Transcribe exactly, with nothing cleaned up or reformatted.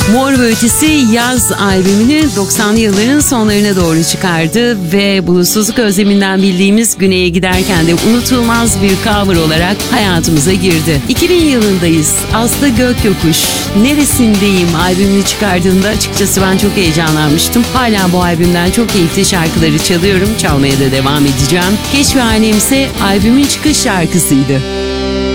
Mor ve Ötesi yaz albümünü doksanlı yılların sonlarına doğru çıkardı ve bulutsuzluk özleminden bildiğimiz Güney'e giderken de unutulmaz bir cover olarak hayatımıza girdi. iki bin yılındayız. Aslı Gökyokuş Neresindeyim albümünü çıkardığında açıkçası ben çok heyecanlanmıştım. Hala bu albümden çok keyifli şarkıları çalıyorum. Çalmaya da devam edeceğim. Keşfhanem ise albümün çıkış şarkısıydı.